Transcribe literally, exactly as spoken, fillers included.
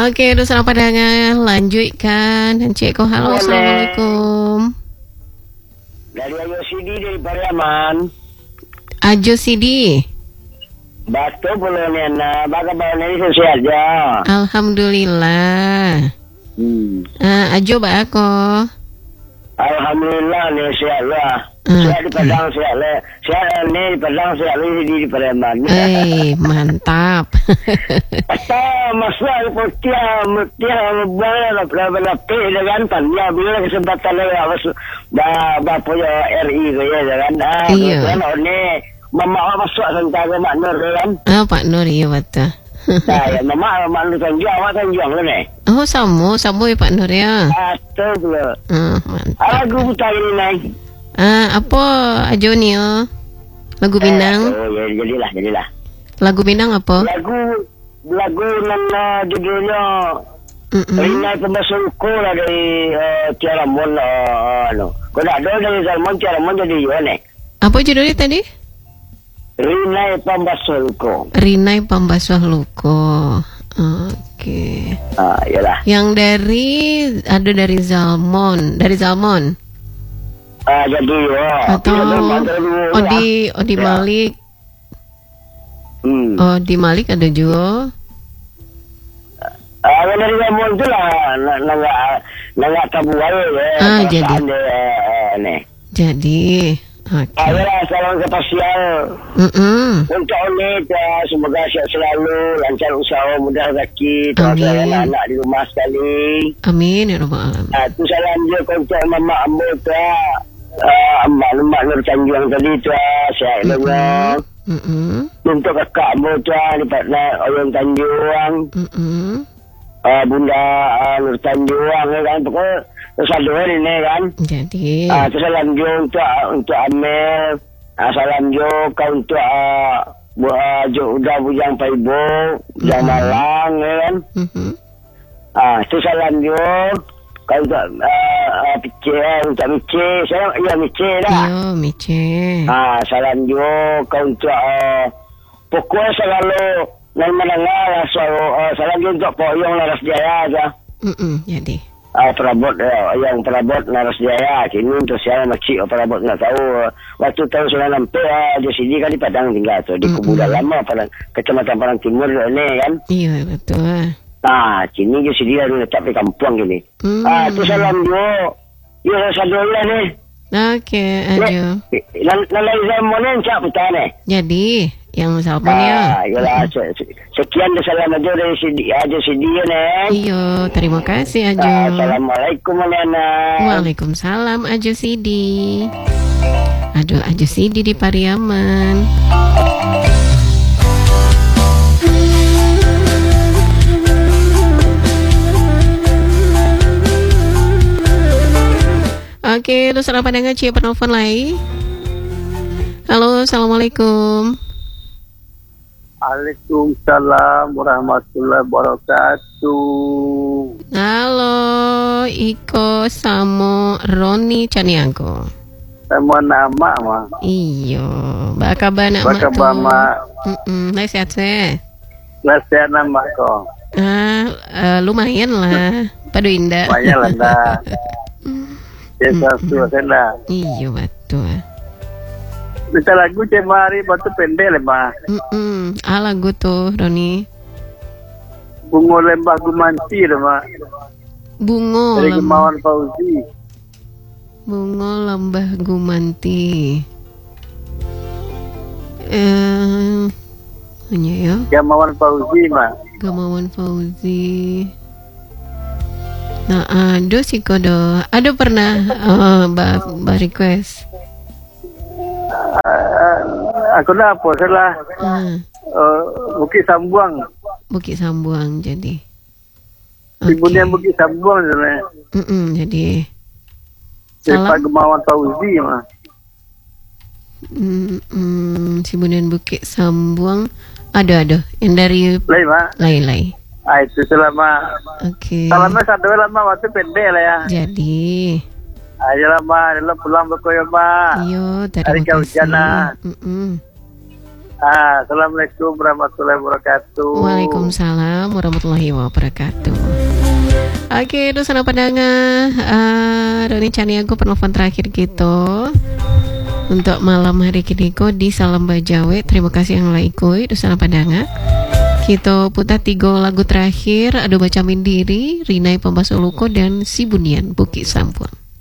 Oke, terus apa dengan lanjutkan dan Ceko. Halo, Boleh. assalamualaikum. Dari Ayo Sidi dari Pariaman. Ajo Sidi. Batu boleh nena, baka bawa neni sesuai aja. Alhamdulillah. Hmm. Ah, Ajo ba ako. Alhamdulillah nih sehat lah. Hmm. Sehat di Padang sehat lah. Sehat ni di Padang sehat ni di di Pariaman. Eh, mantap. Ata masalah potia mutia bala bala bala pe dengan tanya bila kesempatan lagi awas ba ba punya R I ke ya kan. Ah, Iya. kalau ni mama masuk tentang mak Nur kan. Ah, Pak Nur, iya betul. Nah, ya mama mak Nur tanjung awak tanjung lah ni. Oh, sama, sama ya Pak Nur ya. Atau pula. Ah, mantap. Lagu putar ini naik. Ah, apa Ajo ni oh? Lagu Minang? Oh, ya, jadilah, jadilah. Lagu Minang apa? Lagu, lagu nama judulnya Mm-mm. Rinai Pembasulku lah dari uh, Tiara Mon. Uh, no. Kau nak ada dari Salmon, Tiara Mon jadi mana? Apa judulnya tadi? Rinai Pembasulku. Rinai Pembasuh Luko. Oke. Ah, yalah. Yang dari ada dari Zalmon, dari Zalmon Ah, jadi, oh. atau Odi Odi Ya. Malik. Hmm. Odi Malik ada juga. Ah, yang dari Salmon tu lah, nak nak nak tabu aja ya. Ah, jadi. Perasaan dia, uh, ni. Jadi, oke. Ah, yalah, salam kepasial. Mm-mm. Untuk ini, uh, semoga sihat selalu, lancar usaha, mudah rezeki, Amin. tuan anak-anak di rumah sekali. Amin ya rabbal alamin. Ah, tu salam dia untuk mama ambo tu, uh, mak Nur Tanjung tadi tu, sihat dengar. Mm-mm. Untuk kakak ambo tu, di partner Oyong Tanjung, Mm-mm. uh, bunda uh, Nur Tanjung, kan, pokoknya satu hari ni kan. Jadi, Ah, tu salam jo untuk untuk Amel. Ah, salam jo kau untuk ah uh, jo udah bujang Paibo, bujang Mhm. Malang ya kan. mhm. Ah, tu salam jo kau untuk ah uh, Pice, untuk Mice. Salam ya Mice dah. Yo, Mice. Ah, salam jo kau untuk ah pokoknya selalu nan mendengar lah so, uh, salam jo untuk Poyong Laras Jaya aja. Mm-mm. Jadi, Ah, perabot eh, yang perabot Laras Jaya kini untuk siapa makcik oh, perabot nak tahu uh, waktu tahun sembilan puluh enam uh, di sini kan di Padang tinggal tu di Kubu Mm-mm. Dalam pada kecamatan Padang Timur ni kan. iya betul. Ah, kini di sini ada letak di kampung gini. Hmm. Ah, tu salam jo. Ya sadola ni. Oke, aduh. Lalai zaman ni cak putar ni. Jadi, yang Salmon ya. Ah, yalah se- se- sekian salam aja dari sini aja sini ni. Iyo, terima kasih Ah, Ajo. Assalamualaikum Nana. Waalaikumsalam Ajo Sidi. Aduh, Ajo Sidi di Pariaman. Oke, terus apa dengan Cia penelpon lagi? Halo, assalamualaikum. Waalaikumsalam warahmatullahi wabarakatuh. Halo, Iko Samo Roni Caniangko. Semua nama mah. Iyo, baka ba na Baka ma ba to? ma Mm-mm, nay sehat-sehat. nasihat nama ko. Ah, eh, lumayan lah. Padu indah. Banyak lah dah. Biasa suasana dah. Iyo, betul. Kita lagu cemari batu pendek lah mah. Mm-mm, ala gue tuh, Roni. Bungo lembah gumanti lah mah. Bungo Dari lem- Kemauan Fauzi. Bungo lembah gumanti. Eh, hanya ya. Kemauan Fauzi mah. Gamawan Fauzi. Nah, ada sih kodo. Ada pernah uh, ba, ba request. Uh, aku dah apa salah. Ah, Uh, Bukit Sambuang. Bukit Sambuang jadi. Ibunya Bukit Sambuang sebenarnya. Mm-mm, jadi. Dari Salam. Pak Gemawan Fauzi mah. Mm-mm, si Bunian Bukit Sambuang. Ada ada. Yang dari Lain mah. Lai-Lai. Ah itu selama Oke. salamnya satu lama waktu pendek lah ya. Jadi. Ayo lama, dulu pulang berkoyo mah. Iyo, Hari terima kasih. kehujanan. Mm-mm. Ah, Assalamualaikum warahmatullahi wabarakatuh. Waalaikumsalam warahmatullahi wabarakatuh. Oke, Dusana Padanga, uh, Doni Caniago penelpon terakhir gitu untuk malam hari kiniko di Salam Bajawe. Terima kasih yang laikui Dusana Padanga. Kita putar tiga lagu terakhir, Ado Baca Mindiri, Rinai Pembasuluko dan Si Bunian Buki Sampun.